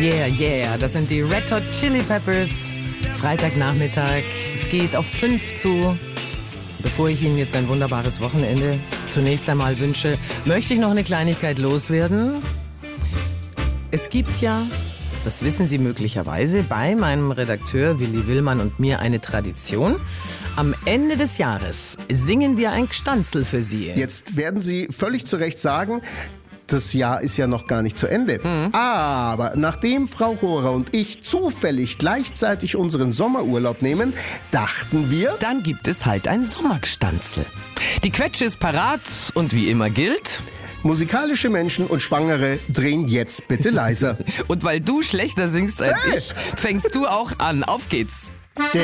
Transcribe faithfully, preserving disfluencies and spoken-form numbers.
Yeah, yeah, das sind die Red Hot Chili Peppers. Freitagnachmittag, es geht auf fünf zu. Bevor ich Ihnen jetzt ein wunderbares Wochenende zunächst einmal wünsche, möchte ich noch eine Kleinigkeit loswerden. Es gibt ja, das wissen Sie möglicherweise, bei meinem Redakteur Willi Willmann und mir eine Tradition. Am Ende des Jahres singen wir ein Gstanzl für Sie. Jetzt werden Sie völlig zu Recht sagen, das Jahr ist ja noch gar nicht zu Ende. Mhm. Aber nachdem Frau Rohrer und ich zufällig gleichzeitig unseren Sommerurlaub nehmen, dachten wir... Dann gibt es halt ein Sommergstanzl. Die Quetsche ist parat und wie immer gilt... Musikalische Menschen und Schwangere drehen jetzt bitte leiser. Und weil du schlechter singst als Hey! ich, fängst du auch an. Auf geht's. Der